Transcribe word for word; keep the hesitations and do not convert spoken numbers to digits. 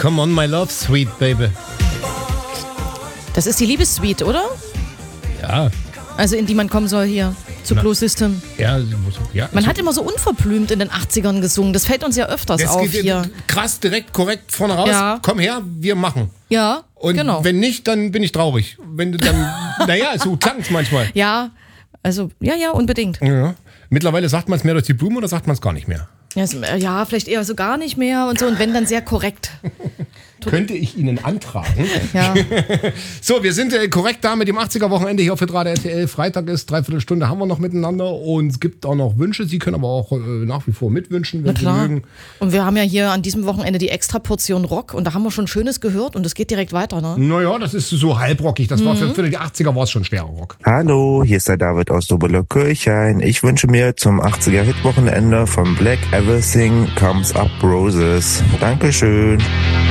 Come on, my love, sweet baby. Das ist die Liebessuite, oder? Ja. Also in die man kommen soll hier, zu Blue System. Ja, ja. Man hat immer so unverblümt in den achtzigern gesungen. Das fällt uns ja öfters das auf geht hier. Krass, direkt, korrekt, vorne raus. Ja. Komm her, wir machen. Ja, Und genau. wenn nicht, dann bin ich traurig. Wenn du dann, naja, so klang's manchmal. Ja, also, ja, ja, unbedingt. Ja. Mittlerweile sagt man es mehr durch die Blume oder sagt man es gar nicht mehr? Ja, so- ja, vielleicht eher so gar nicht mehr und so. Und wenn, dann sehr korrekt. Könnte ich Ihnen antragen. Ja. So, wir sind äh, korrekt da mit dem achtziger-Wochenende hier auf Hitradio R T L. Freitag ist, dreiviertel Stunde haben wir noch miteinander und es gibt auch noch Wünsche. Sie können aber auch äh, nach wie vor mitwünschen, wenn Na Sie klar. mögen. Und wir haben ja hier an diesem Wochenende die extra Portion Rock und da haben wir schon Schönes gehört und es geht direkt weiter, ne? Naja, das ist so halbrockig. Das war für, für die achtziger war es schon schwerer Rock. Hallo, hier ist der David aus Dobelow-Kirchhain. Ich wünsche mir zum achtziger-Hit-Wochenende von Black Everything Comes Up Roses. Dankeschön.